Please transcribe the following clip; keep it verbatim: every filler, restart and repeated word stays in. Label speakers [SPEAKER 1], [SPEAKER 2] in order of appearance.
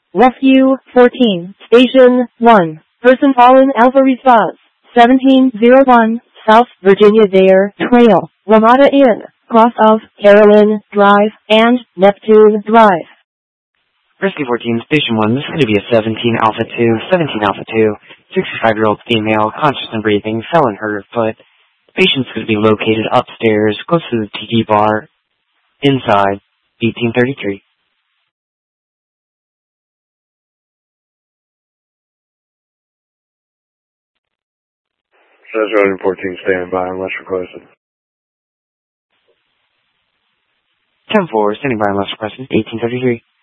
[SPEAKER 1] Rescue fourteen, Station one. Person fallen Alpha response. seventeen oh one, South Virginia Dare Trail, Ramada Inn, cross of Carolyn Drive and Neptune Drive.
[SPEAKER 2] Rescue fourteen, Station one, this is going to be a seventeen Alpha two, seventeen Alpha two, sixty-five-year-old female, conscious and breathing, fell and hurt her foot. The patient's going to be located upstairs, close to the tiki bar, inside, eighteen thirty-three.
[SPEAKER 3] Says fourteen, stand by unless requested.
[SPEAKER 2] ten four, standing by unless requested, eighteen thirty-three.